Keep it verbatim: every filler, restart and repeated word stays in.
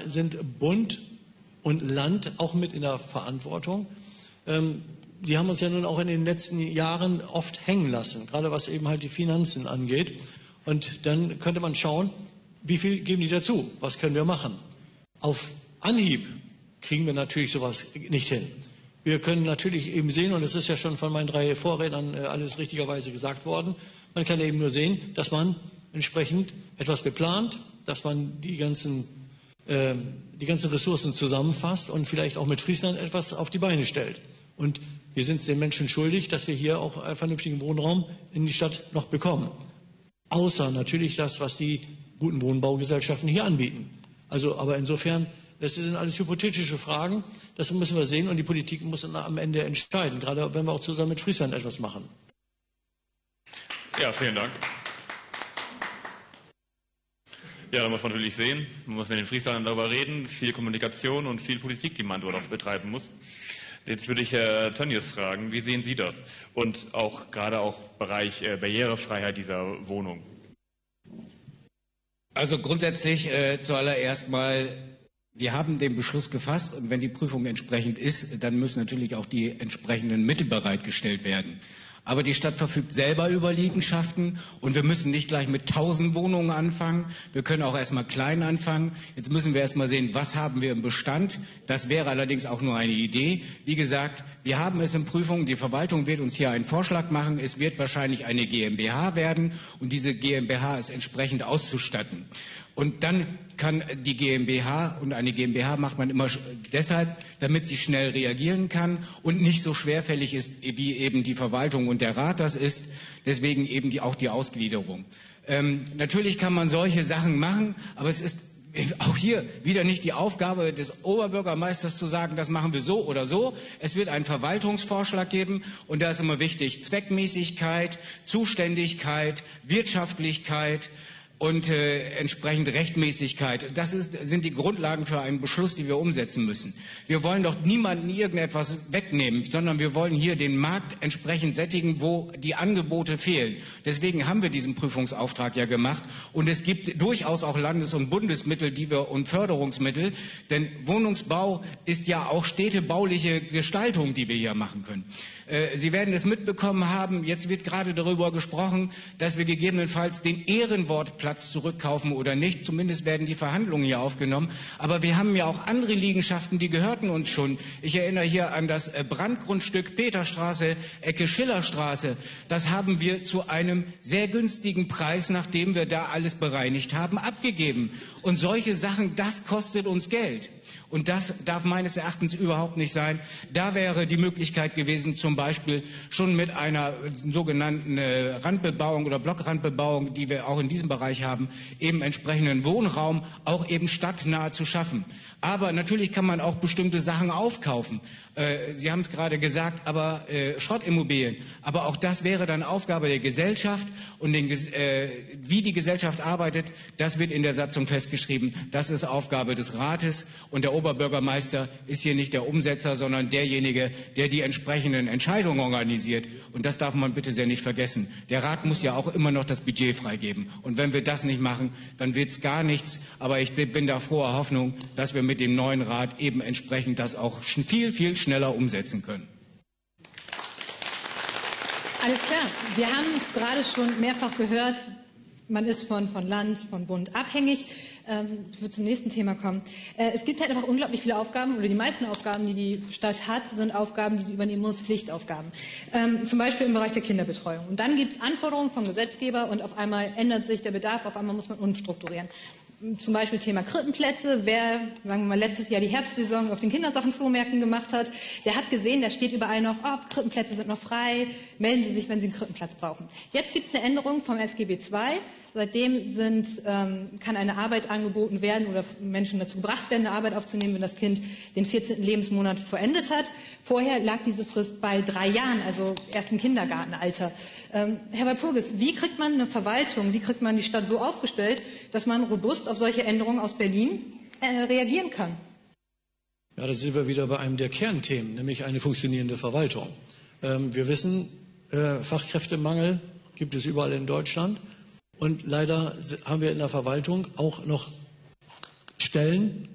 sind Bund und Land auch mit in der Verantwortung. Ähm, die haben uns ja nun auch in den letzten Jahren oft hängen lassen, gerade was eben halt die Finanzen angeht. Und dann könnte man schauen, wie viel geben die dazu? Was können wir machen? Auf Anhieb kriegen wir natürlich sowas nicht hin. Wir können natürlich eben sehen, und das ist ja schon von meinen drei Vorrednern alles richtigerweise gesagt worden, man kann eben nur sehen, dass man entsprechend etwas beplant, dass man die ganzen, äh, die ganzen Ressourcen zusammenfasst und vielleicht auch mit Friesland etwas auf die Beine stellt. Und wir sind es den Menschen schuldig, dass wir hier auch einen vernünftigen Wohnraum in die Stadt noch bekommen. Außer natürlich das, was die guten Wohnbaugesellschaften hier anbieten. Also, aber insofern, das sind alles hypothetische Fragen. Das müssen wir sehen und die Politik muss dann am Ende entscheiden, gerade wenn wir auch zusammen mit Friesland etwas machen. Ja, vielen Dank. Ja, da muss man natürlich sehen, man muss mit den Frieslandern darüber reden, viel Kommunikation und viel Politik, die man dort auch betreiben muss. Jetzt würde ich Herr Tönnies fragen, wie sehen Sie das? Und auch gerade auch Bereich äh, Barrierefreiheit dieser Wohnung. Also grundsätzlich äh, zuallererst mal, wir haben den Beschluss gefasst und wenn die Prüfung entsprechend ist, dann müssen natürlich auch die entsprechenden Mittel bereitgestellt werden. Aber die Stadt verfügt selber über Liegenschaften und wir müssen nicht gleich mit tausend Wohnungen anfangen. Wir können auch erstmal klein anfangen. Jetzt müssen wir erstmal sehen, was haben wir im Bestand. Das wäre allerdings auch nur eine Idee. Wie gesagt, wir haben es in Prüfung. Die Verwaltung wird uns hier einen Vorschlag machen. Es wird wahrscheinlich eine GmbH werden und diese GmbH ist entsprechend auszustatten. Und dann kann die GmbH, und eine GmbH macht man immer deshalb, damit sie schnell reagieren kann und nicht so schwerfällig ist, wie eben die Verwaltung und der Rat das ist. Deswegen eben die, auch die Ausgliederung. Ähm, natürlich kann man solche Sachen machen, aber es ist auch hier wieder nicht die Aufgabe des Oberbürgermeisters zu sagen, das machen wir so oder so. Es wird einen Verwaltungsvorschlag geben und da ist immer wichtig Zweckmäßigkeit, Zuständigkeit, Wirtschaftlichkeit und äh, entsprechend Rechtmäßigkeit. Das ist, sind die Grundlagen für einen Beschluss, die wir umsetzen müssen. Wir wollen doch niemandem irgendetwas wegnehmen, sondern wir wollen hier den Markt entsprechend sättigen, wo die Angebote fehlen. Deswegen haben wir diesen Prüfungsauftrag ja gemacht und es gibt durchaus auch Landes- und Bundesmittel, die wir und Förderungsmittel, denn Wohnungsbau ist ja auch städtebauliche Gestaltung, die wir hier machen können. Äh, Sie werden es mitbekommen haben, jetzt wird gerade darüber gesprochen, dass wir gegebenenfalls den Ehrenwortplatz zurückkaufen oder nicht. Zumindest werden die Verhandlungen hier aufgenommen. Aber wir haben ja auch andere Liegenschaften, die gehörten uns schon. Ich erinnere hier an das Brandgrundstück Peterstraße, Ecke Schillerstraße. Das haben wir zu einem sehr günstigen Preis, nachdem wir da alles bereinigt haben, abgegeben. Und solche Sachen, das kostet uns Geld. Und das darf meines Erachtens überhaupt nicht sein. Da wäre die Möglichkeit gewesen, zum Beispiel schon mit einer sogenannten Randbebauung oder Blockrandbebauung, die wir auch in diesem Bereich haben, eben entsprechenden Wohnraum auch eben stadtnah zu schaffen. Aber natürlich kann man auch bestimmte Sachen aufkaufen. Äh, Sie haben es gerade gesagt, aber äh, Schrottimmobilien. Aber auch das wäre dann Aufgabe der Gesellschaft. Und den, äh, wie die Gesellschaft arbeitet, das wird in der Satzung festgeschrieben. Das ist Aufgabe des Rates. Und der Oberbürgermeister ist hier nicht der Umsetzer, sondern derjenige, der die entsprechenden Entscheidungen organisiert. Und das darf man bitte sehr nicht vergessen. Der Rat muss ja auch immer noch das Budget freigeben. Und wenn wir das nicht machen, dann wird es gar nichts. Aber ich bin da froher Hoffnung, dass wir mit dem neuen Rat eben entsprechend das auch viel, viel schneller umsetzen können. Alles klar. Wir haben es gerade schon mehrfach gehört. Man ist von, von Land, von Bund abhängig. Ähm, ich würde zum nächsten Thema kommen. Äh, es gibt halt einfach unglaublich viele Aufgaben, oder die meisten Aufgaben, die die Stadt hat, sind Aufgaben, die sie übernehmen muss, Pflichtaufgaben. Ähm, zum Beispiel im Bereich der Kinderbetreuung. Und dann gibt es Anforderungen vom Gesetzgeber und auf einmal ändert sich der Bedarf, auf einmal muss man umstrukturieren. Zum Beispiel Thema Krippenplätze. Wer, sagen wir mal, letztes Jahr die Herbstsaison auf den Kindersachenflohmärkten gemacht hat, der hat gesehen, da steht überall noch, oh, Krippenplätze sind noch frei, melden Sie sich, wenn Sie einen Krippenplatz brauchen. Jetzt gibt es eine Änderung vom S G B zwei. Seitdem sind, ähm, kann eine Arbeit angeboten werden oder Menschen dazu gebracht werden, eine Arbeit aufzunehmen, wenn das Kind den vierzehnten Lebensmonat vollendet hat. Vorher lag diese Frist bei drei Jahren, also erst im Kindergartenalter. Ähm, Herr Walpurgis, wie kriegt man eine Verwaltung, wie kriegt man die Stadt so aufgestellt, dass man robust auf solche Änderungen aus Berlin äh, reagieren kann? Ja, da sind wir wieder bei einem der Kernthemen, nämlich eine funktionierende Verwaltung. Ähm, wir wissen, äh, Fachkräftemangel gibt es überall in Deutschland. Und leider haben wir in der Verwaltung auch noch Stellen,